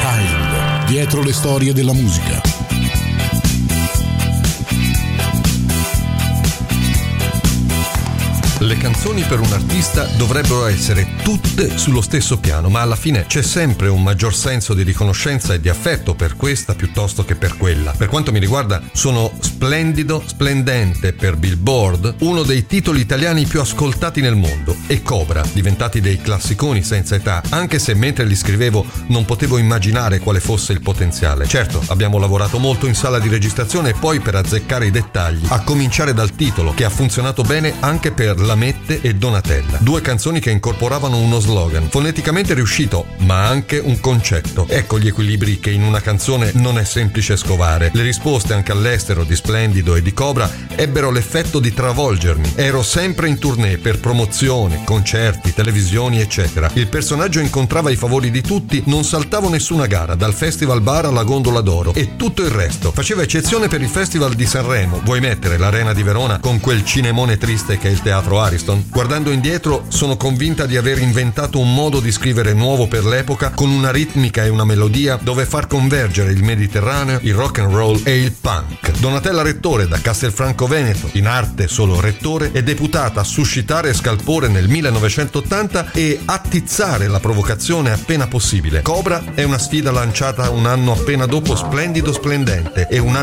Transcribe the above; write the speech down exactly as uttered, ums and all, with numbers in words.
Behind, dietro le storie della musica. Le canzoni per un artista dovrebbero essere tutte sullo stesso piano, ma alla fine c'è sempre un maggior senso di riconoscenza e di affetto per questa piuttosto che per quella. Per quanto mi riguarda, sono Splendido, Splendente per Billboard, uno dei titoli italiani più ascoltati nel mondo, e Cobra, diventati dei classiconi senza età, anche se mentre li scrivevo non potevo immaginare quale fosse il potenziale. Certo, abbiamo lavorato molto in sala di registrazione e poi per azzeccare i dettagli, a cominciare dal titolo, che ha funzionato bene anche per la Lamette e Donatella, due canzoni che incorporavano uno slogan foneticamente riuscito, ma anche un concetto. Ecco gli equilibri che in una canzone non è semplice scovare. Le risposte anche all'estero di Splendido e di Cobra ebbero l'effetto di travolgermi. Ero sempre in tournée per promozione, concerti, televisioni, eccetera. Il personaggio incontrava i favori di tutti, non saltavo nessuna gara, dal festival bar alla gondola d'oro e tutto il resto. Faceva eccezione per il festival di Sanremo. Vuoi mettere l'Arena di Verona con quel cinemone triste che è il teatro Ariston? Guardando indietro sono convinta di aver inventato un modo di scrivere nuovo per l'epoca, con una ritmica e una melodia dove far convergere il Mediterraneo, il rock and roll e il punk. Donatella Rettore, da Castelfranco Veneto, in arte solo Rettore, è deputata a suscitare scalpore nel millenovecentottanta e attizzare la provocazione appena possibile. Cobra è una sfida lanciata un anno appena dopo Splendido Splendente e un anno